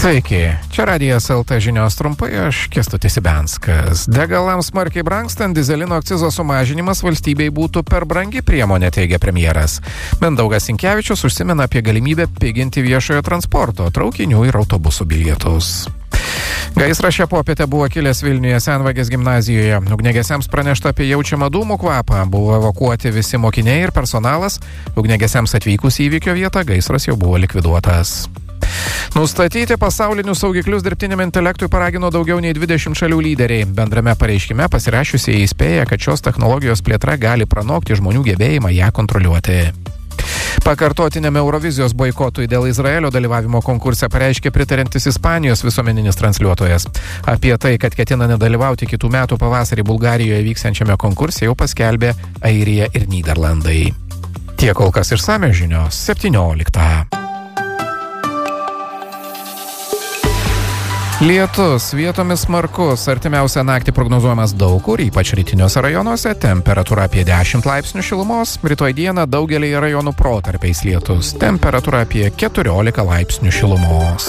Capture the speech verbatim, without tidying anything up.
Sveiki, čia Radijas L T žinios trumpai, aš Kęstutis Ibenskas. Degalams smarkiai brangstant, dizelino akcizo sumažinimas valstybei būtų per brangi priemonė, teigia premjeras. Mindaugas Sinkevičius užsimena apie galimybę piginti viešojo transporto, traukinių ir autobusų bilietus. Gaisras šią popietę buvo kilęs Vilniuje Senvagės gimnazijoje. Ugniagesiams pranešta apie jaučiamą dūmų kvapą. Buvo evakuoti visi mokiniai ir personalas. Ugniagesiams atvykus į įvykio vietą, gaisras jau buvo likviduotas. Nustatyti pasaulinius saugiklius dirbtiniam intelektui paragino daugiau nei dvidešimt šalių lyderiai. Bendrame pareiškime pasirašiusieji įspėja, kad šios technologijos plėtra gali pranokti žmonių gebėjimą ją kontroliuoti. Pakartotiniam Eurovizijos boikotui dėl Izraelio dalyvavimo konkurse pareiškė pritariantis Ispanijos visuomeninis transliuotojas. Apie tai, kad ketina nedalyvauti kitų metų pavasarį Bulgarijoje vyksiančiame konkurse, jau paskelbė Airija ir Nyderlandai. Tiek kol kas išsamios žinios septynioliktą. Lietus, vietomis smarkus, artimiausią naktį prognozuojamas daug kur, ypač rytiniuose rajonuose, temperatūra apie dešimt laipsnių šilumos, rytoj dieną daugelyje rajonų protarpiais lietus, temperatūra apie keturiolika laipsnių šilumos.